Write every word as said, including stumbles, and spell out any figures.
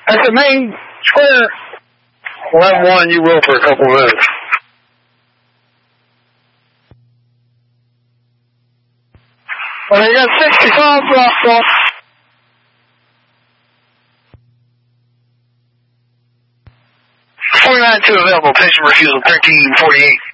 At the main square. eleven one, you will for a couple of minutes. Well, you got sixty-five blocked off. forty-nine two available, patient refusal thirteen forty-eight.